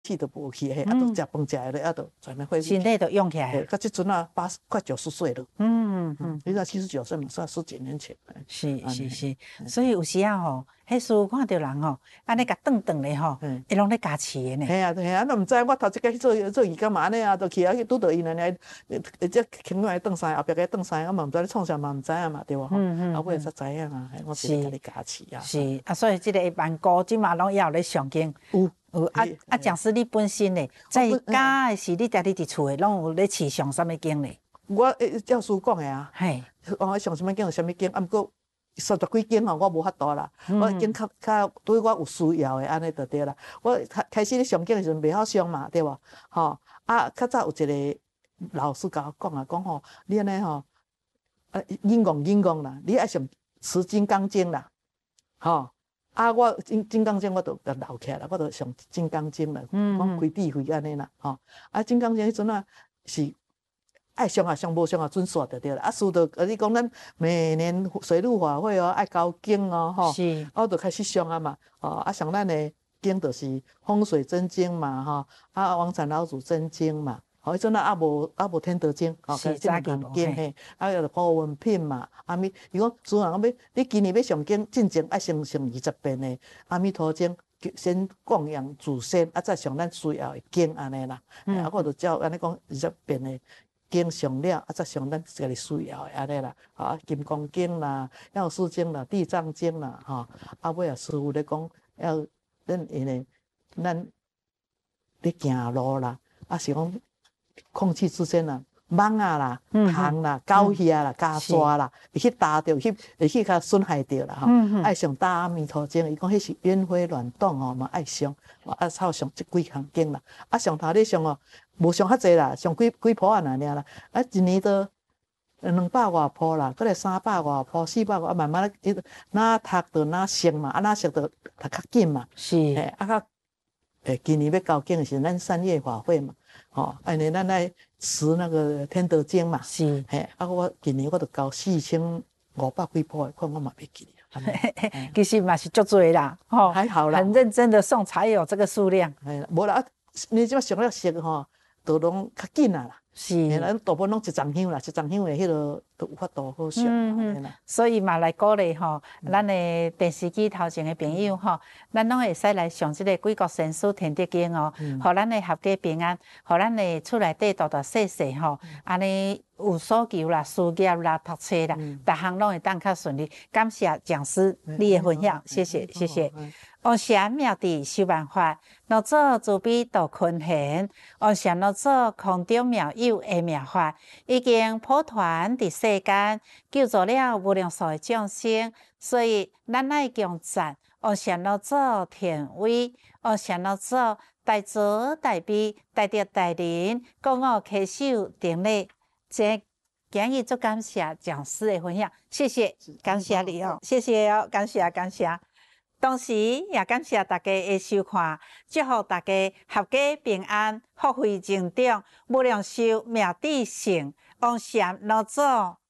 气都无去嘿，啊，都食饭食的咧，啊，都全面恢复。 身体都用起来。 嘿，到这阵啊，80快90岁了。你看79岁嘛，算10几年前。 是，所以有时啊吼，迄师看到人吼，安尼甲顿顿咧吼，会拢咧加持的呢。 嘿啊，咱毋知我头一个去做义工嘛安尼啊，就去啊去拄到因安尼，这轻来顿山，后壁个顿山，我嘛毋知你创啥嘛毋知影嘛，对无吼？后尾才知影啊，我是甲你加持啊。 是啊，所以即个万古即嘛拢也有咧上经。有讲师你本身咧，在家的是你家己伫厝诶，拢有咧持上啥物经咧？ 我教师讲诶啊， 嘿， 我上啥物经就啥物经，啊毋过30几经吼，我无法度啦。我经较对我有需要诶，安尼就对啦。我开始咧上经诶时阵袂晓上嘛，对无？吼啊，较早有一个老师甲我讲啊，讲吼，你安尼吼，引讲啦，你爱上持金刚经啦，吼。啊，我金刚经我就留起来啦，我就上金刚经啦，讲开智慧安尼啦，吼。啊，金刚经迄阵啊是爱上啊上，无上啊准煞就对啦。啊，师就你讲咱每年水陆法会哦，爱交经哦，吼。 是。 我就开始上啊嘛，哦，啊上咱的经就是风水真经嘛，吼。啊，王禅老祖真经嘛。吼，迄阵啊，无天德经，吼，即两项经嘿，啊，有普文品嘛，阿弥，伊讲主人讲要，你今年要上经，进前爱先上20遍的阿弥陀经，先供养祖先，啊，再上咱需要的经安尼啦。啊，我就照安尼讲20遍的经上了，啊，再上咱家己需要的安尼啦。啊，金刚经啦，药师经啦，地藏经啦，吼，啊，尾啊，师傅咧讲，要咱因为咱咧行路啦，啊是讲。空气之间啊，蚊啊啦、虫啦、狗血啦、家沙啦，会去打着，会去甲损害着啦吼。爱上打阿弥陀经，伊讲迄是冤灰乱动吼嘛，爱上，啊，操上这几项经啦。啊，上头咧上哦，无上较济啦，上几铺啊那尔啦。啊，一年都200外铺啦，搁来300外铺、400外，啊，慢慢咧，哪读着哪熟嘛，啊，哪熟着读较紧嘛。 是。 啊，较今年要交经的是咱3月法会嘛。哦，安尼咱来持那个天德经嘛， 是， 嘿，啊，我今年我就交4500几铺的，看我嘛袂记了。 其实嘛是足多啦，吼， 还好啦， 很认真的送才有这个数量。 哎，无啦，你即摆上了熟吼，都拢较紧啊啦。是，咱大部分拢一丛香啦，一丛香的迄落都有法度好上。 所以嘛来鼓励吼，咱的电视机头前的朋友吼，咱拢会使来上这个《贵国神书天德经》哦，互咱的阖家平安，互咱的厝内底大大细细吼，安尼有所求啦，事业啦，读册啦，逐项拢会当较顺利。感谢讲师你的分享，谢谢。王禅妙智修万法，老祖慈悲度群贤。王禅老祖空中妙有的妙法，已经普传伫世间，救助了无量数的众生。所以咱爱强赞王禅老祖天威，王禅老祖大慈大悲，大德大仁，国我稽首顶礼。这今日足感谢讲师的分享，谢谢，感谢你哦，谢谢哦，感谢。同时也感谢大家的收看，祝福大家阖家平安，福慧增长，无量寿命智成。王禅老祖